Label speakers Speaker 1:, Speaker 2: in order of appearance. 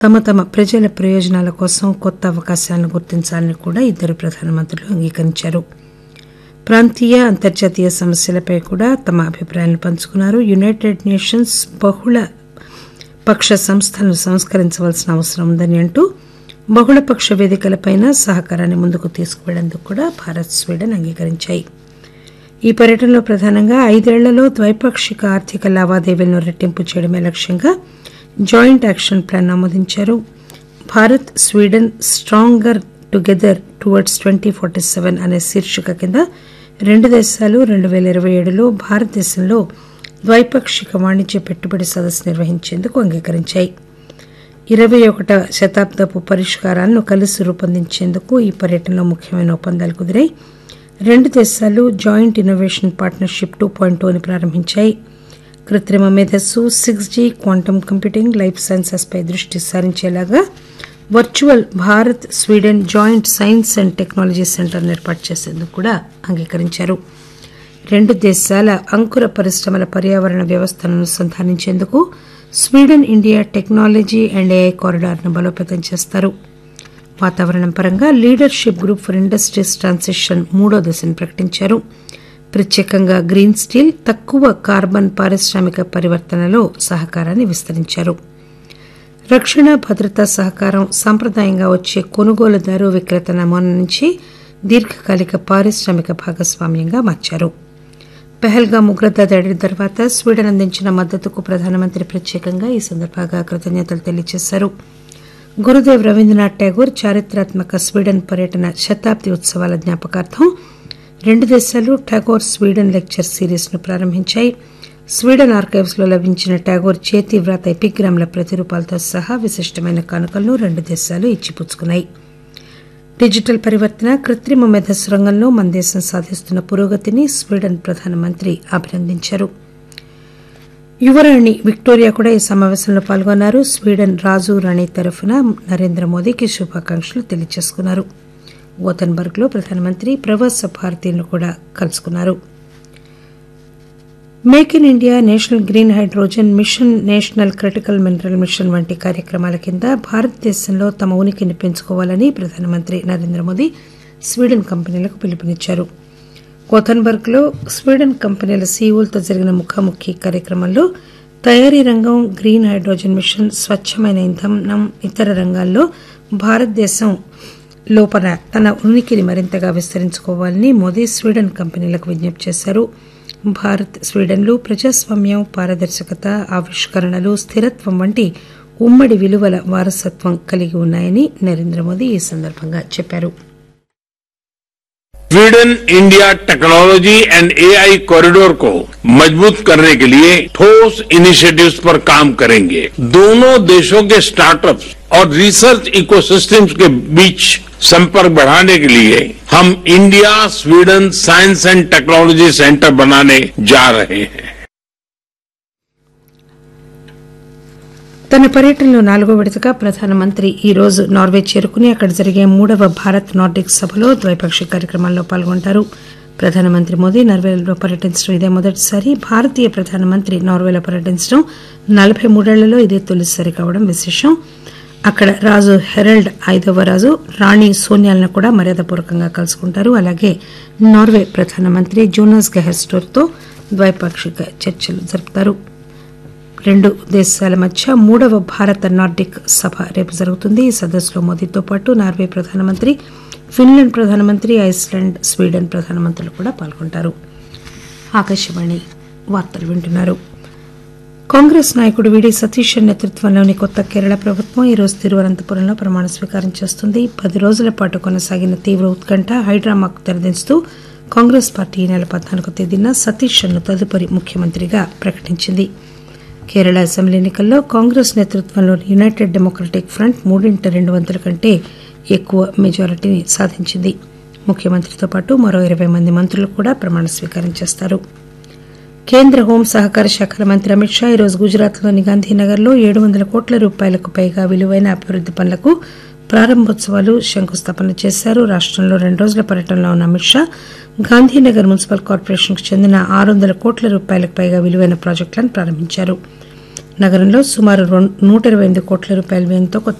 Speaker 1: తమ తమ ప్రజల ప్రయోజనాల కోసం కొత్త అవకాశాలను గుర్తించాలని కూడా ఇద్దరు ప్రధానమంత్రులు అంగీకరించారు. ప్రాంతీయ అంతర్జాతీయ సమస్యలపై కూడా తమ అభిప్రాయాలను పంచుకున్నారు. యునైటెడ్ నేషన్స్ బహుళ పక్ష సంస్థలను సంస్కరించవలసిన అవసరం ఉందని అంటూ బహుళపక్ష వేదికలపై సహకారాన్ని ముందుకు తీసుకువెళ్లేందుకు కూడా భారత్, స్వీడన్ అంగీకరించాయి. ఈ పర్యటనలో ప్రధానంగా 5 ఏళ్లలో ద్వైపాక్షిక ఆర్థిక లావాదేవీలను రెట్టింపు చేయడమే లక్ష్యంగా జాయింట్ యాక్షన్ ప్లాన్ ఆమోదించారు. Bharat, Sweden stronger together towards 2047 అనే శీర్షిక కింద రెండు దేశాలు 2027లో భారతదేశంలో ద్వైపాక్షిక వాణిజ్య పెట్టుబడి సదస్సు నిర్వహించేందుకు అంగీకరించాయి. 21వ శతాబ్దపు పరిష్కారాలను కలిసి రూపొందించేందుకు ఈ పర్యటనలో ముఖ్యమైన ఒప్పందాలు కుదిరాయి. రెండు దేశాలు జాయింట్ ఇన్నోవేషన్ పార్ట్నర్షిప్ 2.0ని ప్రారంభించాయి. కృత్రిమ మేధస్సు, 6G, quantum computing, life sciences పై దృష్టి సారించేలాగా virtual Bharat Sweden joint science and technology సెంటర్ను ఏర్పాటు చేసేందుకు కూడా అంగీకరించారు. రెండు దేశాల అంకుర పరిశ్రమల పర్యావరణ వ్యవస్థను అనుసంధానించేందుకు Sweden India technology and AI కారిడార్ను బలోపేతం చేస్తారు. వాతావరణం పరంగా leadership group for industries transition 3వ దశను ప్రకటించారు. ప్రత్యేకంగా గ్రీన్ స్టీల్, తక్కువ కార్బన్ పారిశ్రామిక పరివర్తనలో సహకారాన్ని విస్తరించారు. రక్షణ, భద్రతా సహకారం సాంప్రదాయంగా వచ్చే కొనుగోలుదారు విక్రేత నమూనా నుంచి దీర్ఘకాలిక పారిశ్రామిక భాగస్వామ్యంగా మార్చారు. పెహల్గాం ఉగ్రదాడి దాడి తర్వాత స్వీడన్ అందించిన మద్దతుకు ప్రధానమంత్రి ప్రత్యేకంగా ఈ సందర్భంగా కృతజ్ఞతలు తెలియజేశారు. గురుదేవ్ రవీంద్రనాథ్ ఠాగూర్ చారిత్రాత్మక స్వీడన్ పర్యటన శతాబ్ది ఉత్సవాల జ్ఞాపకార్థం రెండు దేశాలు ఠాగూర్ స్వీడన్ లెక్చర్ సిరీస్ ను ప్రారంభించాయి. స్వీడన్ ఆర్కైవ్స్ లో లభించిన ఠాగూర్ చేతి వ్రాత ఎపిగ్రామ్ల ప్రతిరూపాలతో సహా విశిష్టమైన కానుకలను రెండు దేశాలు ఇచ్చిపుచ్చుకున్నాయి. డిజిటల్ పరివర్తన, కృత్రిమ మేధస్సు రంగంలో మన దేశం సాధిస్తున్న పురోగతిని స్వీడన్ ప్రధానమంత్రి అభినందించారు. యువరాణి విక్టోరియా కూడా ఈ సమావేశంలో పాల్గొన్నారు. స్వీడన్ రాజు, రాణి తరఫున నరేంద్ర మోదీకి శుభాకాంక్షలు తెలియజేసుకున్నారు. గోతెన్బర్గ్ లో ప్రధానమంత్రి ప్రవాస భారతీయులను కూడా కలుసుకున్నారు. Make in India, national green hydrogen mission, national critical mineral machine వంటి కార్యక్రమాల కింద భారతదేశంలో తమ ఉనికిని పెంచుకోవాలని ప్రధానమంత్రి నరేంద్ర మోదీ స్వీడన్ కంపెనీలకు పిలుపునిచ్చారు. గోతెన్బర్గ్ లో స్వీడన్ కంపెనీల సీఈఓలతో జరిగిన ముఖాముఖి కార్యక్రమంలో తయారీ రంగం, గ్రీన్ హైడ్రోజన్ మిషన్, స్వచ్చమైన ఇంధనం, ఇతర రంగాల్లో భారతదేశం లోపల తన ఉనికిని మరింతగా విస్తరించుకోవాలని మోదీ స్వీడన్ కంపెనీలకు విజ్ఞప్తి చేశారు. భారత్, స్వీడన్లు ప్రజాస్వామ్యం, పారదర్శకత, ఆవిష్కరణలు, స్థిరత్వం వంటి ఉమ్మడి విలువల వారసత్వం కలిగి ఉన్నాయని నరేంద్ర మోదీ ఈ సందర్భంగా చెప్పారు.
Speaker 2: Sweden India technology and AI corridor को मजबूत करने के लिए ठोस इनिशिएटिव्स पर काम करेंगे. दोनों देशों के स्टार्टअप्स और रिसर्च इकोसिस्टम्स के बीच संपर्क बढ़ाने के लिए हम India Sweden science and technology centre बनाने जा रहे हैं.
Speaker 1: తన పర్యటనలో 4వ విడతగా ప్రధానమంత్రి ఈ రోజు నార్వే చేరుకుని అక్కడ జరిగే 3వ భారత్ నార్డిక్ సభలో ద్వైపాక్షిక కార్యక్రమాల్లో పాల్గొంటారు. ప్రధానమంత్రి మోదీ నార్వేలో పర్యటించడం ఇదే మొదటిసారి. భారతీయ ప్రధానమంత్రి నార్వేలో పర్యటించడం 43 ఏళ్లలో ఇదే తొలిసారి కావడం విశేషం. అక్కడ రాజు హెరాల్డ్ 5వ రాజు, రాణి సోనియాలను కూడా మర్యాదపూర్వకంగా కలుసుకుంటారు. అలాగే నార్వే ప్రధానమంత్రి జోనాస్ గెహర్ స్టోర్తో ద్వైపాక్షిక చర్చలు జరుపుతారు. రెండు దేశాల మధ్య 3వ భారత నార్డిక్ సభ రేపు జరుగుతుంది. ఈ సదస్సులో మోదీతో పాటు నార్వే ప్రధానమంత్రి, ఫిన్లాండ్ ప్రధానమంత్రి, ఐస్లాండ్, స్వీడన్ ప్రధానమంత్రులు కూడా పాల్గొంటారు. ఆకాశవాణి వార్తలు వింటున్నారు. కాంగ్రెస్ నాయకుడు వీడి సతీష్ నేతృత్వంలోని కొత్త కేరళ ప్రభుత్వం ఈరోజు తిరువనంతపురంలో ప్రమాణ స్వీకారం చేస్తుంది. 10 రోజుల పాటు కొనసాగిన తీవ్ర ఉత్కంఠ, హైడ్రామాకు తెరదించుతూ కాంగ్రెస్ పార్టీ ఈ నెల 14వ తేదీన సతీష్ ను తదుపరి ముఖ్యమంత్రిగా ప్రకటించింది. కేరళ అసెంబ్లీ ఎన్నికల్లో కాంగ్రెస్ నేతృత్వంలోని యునైటెడ్ డెమోక్రటిక్ ఫ్రంట్ 3/2 కంటే ఎక్కువ మెజారిటీని సాధించింది. ముఖ్యమంత్రితో పాటు మరో 20 మంది మంత్రులు కూడా ప్రమాణ స్వీకారం చేస్తారు. కేంద్ర హోం సహకార శాఖల మంత్రి అమిత్ షా ఈరోజు గుజరాత్లోని గాంధీనగర్లో 700 కోట్ల రూపాయలకు పైగా విలువైన అభివృద్ది పనులకు ప్రారంభోత్సవాలు, శంకుస్థాపనలు చేశారు. రాష్టంలో 2 రోజుల పర్యటనలో ఉన్న అమిత్ షా గాంధీనగర్ మున్సిపల్ కార్పొరేషన్కు చెందిన 600 కోట్ల రూపాయలకు పైగా విలువైన ప్రాజెక్టులను ప్రారంభించారు. నగరంలో సుమారు 128 కోట్ల రూపాయల వ్యయంతో కొత్త